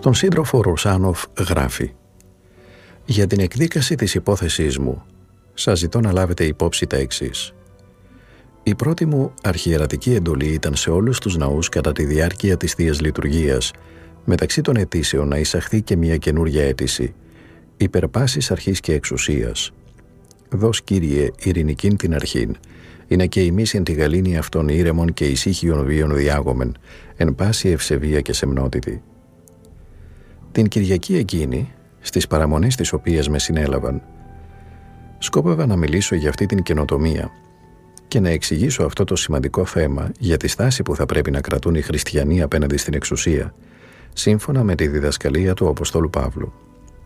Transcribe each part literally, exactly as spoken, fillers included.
Στον σύντροφο Ρουσάνοφ γράφει: «Για την εκδίκαση της υπόθεσής μου, σας ζητώ να λάβετε υπόψη τα εξής. Η πρώτη μου αρχιερατική εντολή ήταν σε όλους τους ναούς κατά τη διάρκεια της Θείας Λειτουργίας, μεταξύ των αιτήσεων να εισαχθεί και μια καινούρια αίτηση, υπερπάσης αρχής και εξουσίας. Δώσ' Κύριε ειρηνικήν την αρχήν, είναι και ημείς εν τη γαλήνη αυτών ήρεμων και ησύχιον βίων διάγομεν, εν πάση ευσεβία και σεμνότητη». Την Κυριακή εκείνη, στις παραμονές τις οποίες με συνέλαβαν, σκόπευα να μιλήσω για αυτή την καινοτομία και να εξηγήσω αυτό το σημαντικό θέμα για τη στάση που θα πρέπει να κρατούν οι χριστιανοί απέναντι στην εξουσία, σύμφωνα με τη διδασκαλία του Αποστόλου Παύλου.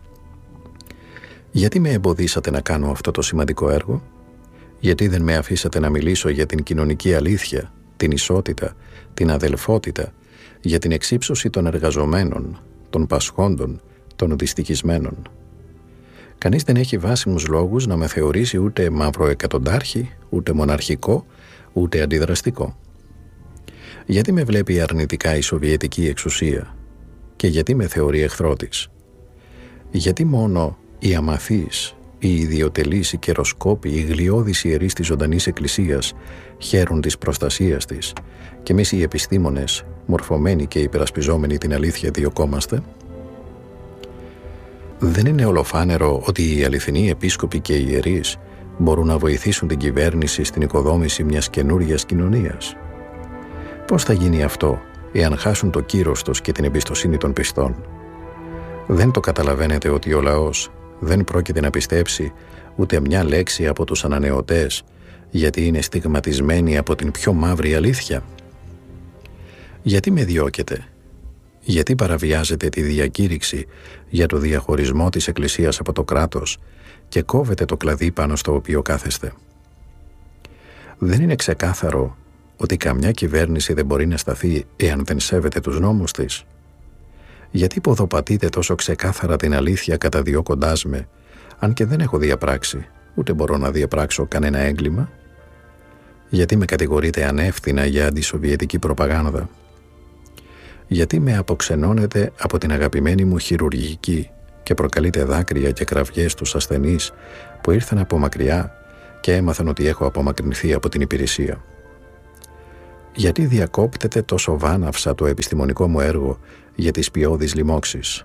Γιατί με εμποδίσατε να κάνω αυτό το σημαντικό έργο? Γιατί δεν με αφήσατε να μιλήσω για την κοινωνική αλήθεια, την ισότητα, την αδελφότητα, για την εξύψωση των εργαζομένων, των πασχόντων, των δυστυχισμένων? Κανείς δεν έχει βάσιμους λόγους να με θεωρήσει ούτε μαυροεκατοντάρχη, ούτε μοναρχικό, ούτε αντιδραστικό. Γιατί με βλέπει αρνητικά η Σοβιετική εξουσία και γιατί με θεωρεί εχθρό της? Γιατί μόνο οι αμαθείς, οι ιδιοτελείς, οι καιροσκόποι, οι γλιώδεις ιερείς της ζωντανής εκκλησίας χαίρουν της προστασίας της και εμείς οι επιστήμονες, μορφωμένοι και υπερασπιζόμενοι την αλήθεια, διωκόμαστε? Δεν είναι ολοφάνερο ότι οι αληθινοί επίσκοποι και οι ιερείς μπορούν να βοηθήσουν την κυβέρνηση στην οικοδόμηση μιας καινούριας κοινωνίας? Πώς θα γίνει αυτό εάν χάσουν το κύρος τους και την εμπιστοσύνη των πιστών? Δεν το καταλαβαίνετε ότι ο λαός δεν πρόκειται να πιστέψει ούτε μια λέξη από τους ανανεωτές, γιατί είναι στιγματισμένοι από την πιο μαύρη αλήθεια? Γιατί με διώκετε? Γιατί παραβιάζετε τη διακήρυξη για το διαχωρισμό της Εκκλησίας από το κράτος και κόβετε το κλαδί πάνω στο οποίο κάθεστε? Δεν είναι ξεκάθαρο ότι καμιά κυβέρνηση δεν μπορεί να σταθεί εάν δεν σέβεται τους νόμους της? Γιατί ποδοπατείτε τόσο ξεκάθαρα την αλήθεια καταδιώκοντάς με, αν και δεν έχω διαπράξει, ούτε μπορώ να διαπράξω κανένα έγκλημα? Γιατί με κατηγορείτε ανεύθυνα για αντισοβιετική προπαγάνδα? Γιατί με αποξενώνετε από την αγαπημένη μου χειρουργική και προκαλείτε δάκρυα και κραυγές στους ασθενείς που ήρθαν από μακριά και έμαθαν ότι έχω απομακρυνθεί από την υπηρεσία? Γιατί διακόπτετε τόσο βάναυσα το επιστημονικό μου έργο για τις ποιώδεις λοιμώξεις?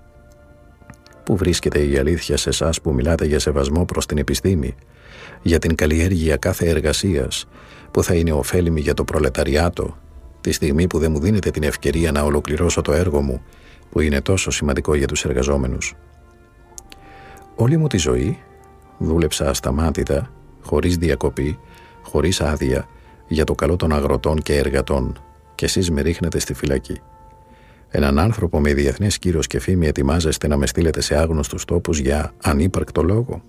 Πού βρίσκεται η αλήθεια σε εσάς που μιλάτε για σεβασμό προς την επιστήμη, για την καλλιέργεια κάθε εργασίας που θα είναι ωφέλιμη για το προλεταριάτο, τη στιγμή που δεν μου δίνετε την ευκαιρία να ολοκληρώσω το έργο μου που είναι τόσο σημαντικό για τους εργαζόμενους? Όλη μου τη ζωή δούλεψα ασταμάτητα, χωρίς διακοπή, χωρίς άδεια, για το καλό των αγροτών και εργατών, και εσείς με ρίχνετε στη φυλακή. Έναν άνθρωπο με διεθνές κύρος και φήμη ετοιμάζεστε να με στείλετε σε άγνωστους τόπους για ανύπαρκτο λόγο?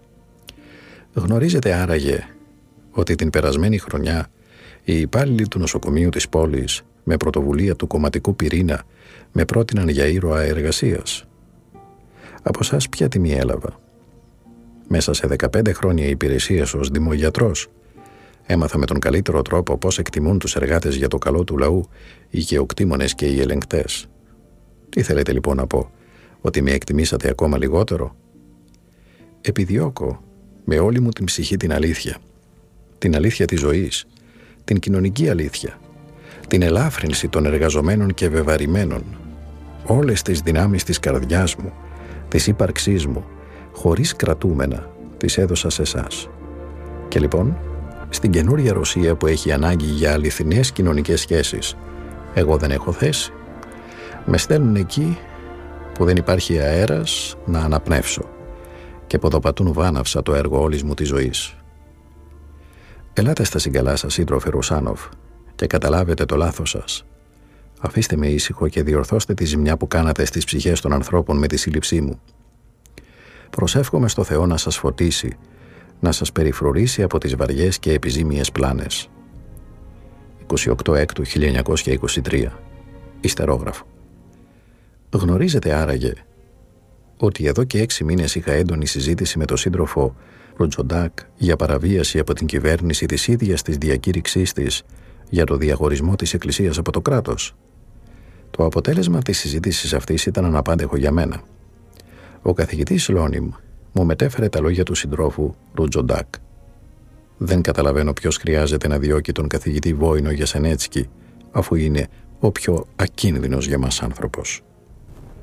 Γνωρίζετε άραγε ότι την περασμένη χρονιά οι υπάλληλοι του νοσοκομείου της πόλης, με πρωτοβουλία του κομματικού πυρήνα, με πρότειναν για ήρωα εργασίας? Από σας ποια τιμή έλαβα? Μέσα σε δεκαπέντε χρόνια υπηρεσίας ως δημογιατρός έμαθα με τον καλύτερο τρόπο πώς εκτιμούν τους εργάτες για το καλό του λαού οι γεωκτήμονες και οι ελεγκτές. Τι θέλετε λοιπόν να πω? Ότι με εκτιμήσατε ακόμα λιγότερο? Επιδιώκω με όλη μου την ψυχή την αλήθεια. Την αλήθεια της ζωής, την κοινωνική αλήθεια, την ελάφρυνση των εργαζομένων και βεβαρημένων. Όλες τις δυνάμεις της καρδιάς μου, της ύπαρξής μου, χωρίς κρατούμενα, τις έδωσα σε εσάς. Και λοιπόν, στην καινούρια Ρωσία που έχει ανάγκη για αληθινές κοινωνικές σχέσεις, εγώ δεν έχω θέση. Με στέλνουν εκεί που δεν υπάρχει αέρας να αναπνεύσω και ποδοπατούν βάναυσα το έργο όλης μου της ζωής. Ελάτε στα συγκαλά σας, σύντροφε Ρουσάνοφ, και καταλάβετε το λάθος σας. Αφήστε με ήσυχο και διορθώστε τη ζημιά που κάνατε στις ψυχές των ανθρώπων με τη σύλληψή μου. Προσεύχομαι στο Θεό να σας φωτίσει, να σας περιφρουρήσει από τις βαριές και επιζήμιες πλάνες. είκοσι οκτώ Έκτου χίλια εννιακόσια είκοσι τρία. Ιστερόγραφο. Γνωρίζετε άραγε ότι εδώ και έξι μήνες είχα έντονη συζήτηση με τον σύντροφο Ροτζοντάκ για παραβίαση από την κυβέρνηση της ίδιας της διακήρυξής της για το διαχωρισμό της Εκκλησίας από το κράτος? Το αποτέλεσμα της συζήτησης αυτής ήταν αναπάντεχο για μένα. Ο καθηγητής Λόνιμ μου μετέφερε τα λόγια του συντρόφου Ρουτζοντάκ. Δεν καταλαβαίνω ποιος χρειάζεται να διώκει τον καθηγητή Βόινο Γιασενέτσκι, αφού είναι ο πιο ακίνδυνος για μας άνθρωπος.